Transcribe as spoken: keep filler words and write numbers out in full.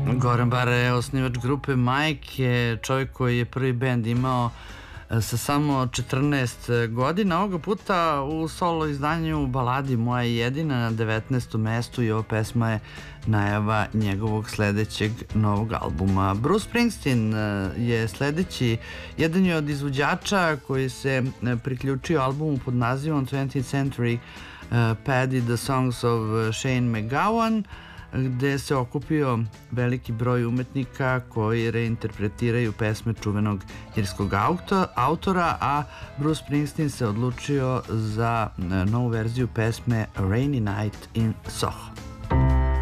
Goran Bara je osnivač grupe Mike, je čovjek koji je prvi bend imao sa samo četrnaest godina. Ovoga puta u solo izdanju baladi Moja jedina na devetnaestom mestu i ova pesma je najava njegovog sledećeg novog albuma. Bruce Springsteen je sledeći, jedan je od izvođača koji se priključio albumu pod nazivom twentieth Century Paddy The Songs of Shane MacGowan, gde se okupio veliki broj umetnika koji reinterpretiraju pesme čuvenog irskog autora, a Bruce Springsteen se odlučio za novu verziju pesme Rainy Night in Soho.